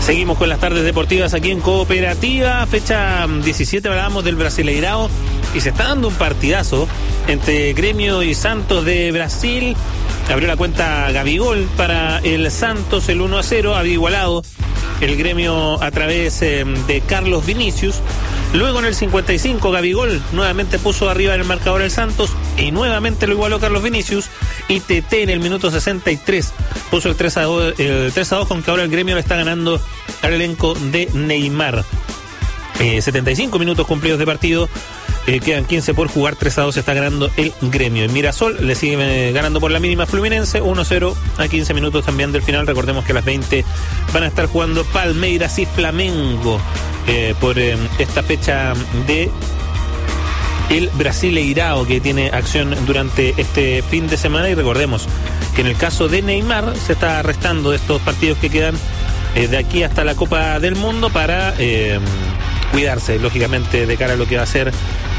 Seguimos con las tardes deportivas aquí en Cooperativa, fecha 17, hablábamos del Brasileirao y se está dando un partidazo entre Gremio y Santos de Brasil. Abrió la cuenta Gabigol para el Santos, el 1-0, había igualado el Gremio a través de Carlos Vinicius. Luego en el 55 Gabigol nuevamente puso arriba en el marcador el Santos y nuevamente lo igualó Carlos Vinicius. Y TT en el minuto 63 puso el 3-2, con que ahora el Gremio le está ganando al elenco de Neymar. 75 minutos cumplidos de partido, quedan 15 por jugar, 3-2 está ganando el Gremio. El Mirasol le sigue ganando por la mínima Fluminense, 1-0 a 15 minutos también del final. Recordemos que a las 20 van a estar jugando Palmeiras y Flamengo por esta fecha de el Brasileirao, que tiene acción durante este fin de semana. Y recordemos que en el caso de Neymar se está restando de estos partidos que quedan de aquí hasta la Copa del Mundo para cuidarse, lógicamente, de cara a lo que va a ser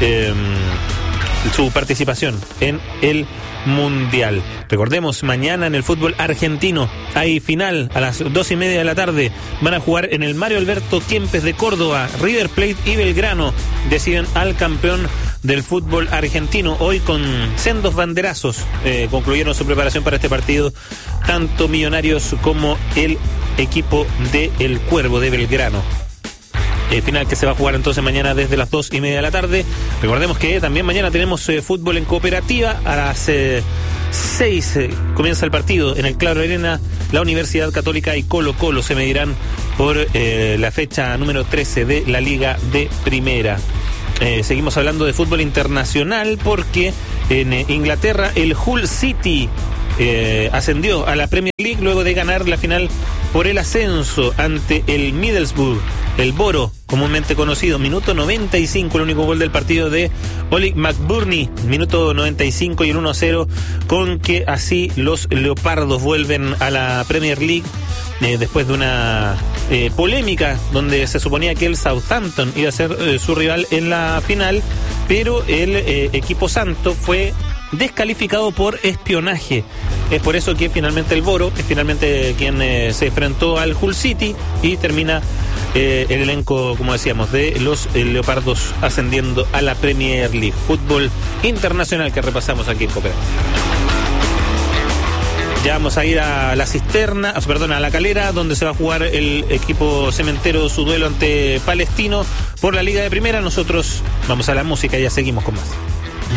su participación en el Mundial. Recordemos, mañana en el fútbol argentino hay final a las 2:30 de la tarde. Van a jugar en el Mario Alberto Kempes de Córdoba. River Plate y Belgrano deciden al campeón del fútbol argentino. Hoy con sendos banderazos concluyeron su preparación para este partido, tanto Millonarios como el equipo de El Cuervo de Belgrano. Final que se va a jugar entonces mañana desde las 2:30 de la tarde. Recordemos que también mañana tenemos fútbol en Cooperativa. A las 6 comienza el partido en el Claro Arena. La Universidad Católica y Colo Colo se medirán por la fecha número 13 de la Liga de Primera. Seguimos hablando de fútbol internacional porque en Inglaterra el Hull City ascendió a la Premier League luego de ganar la final por el ascenso ante el Middlesbrough, el Boro, comúnmente conocido. Minuto 95, el único gol del partido de Oli McBurney, minuto 95 y el 1-0, con que así los Leopardos vuelven a la Premier League después de una polémica donde se suponía que el Southampton iba a ser su rival en la final, pero el equipo santo fue descalificado por espionaje. Es por eso que finalmente el Boro es finalmente quien se enfrentó al Hull City y termina el elenco, como decíamos, de los Leopardos ascendiendo a la Premier League. Fútbol internacional que repasamos aquí en Cooperativa. Ya vamos a ir a la cisterna, a la Calera, donde se va a jugar el equipo cementero su duelo ante Palestino por la Liga de Primera. Nosotros vamos a la música y ya seguimos con más.